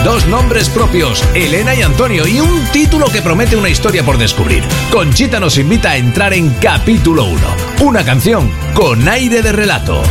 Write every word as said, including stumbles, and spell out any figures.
Dos nombres propios, Elena y Antonio, y un título que promete una historia por descubrir. Conchita nos invita a entrar en capítulo uno. Una canción con aire de relato.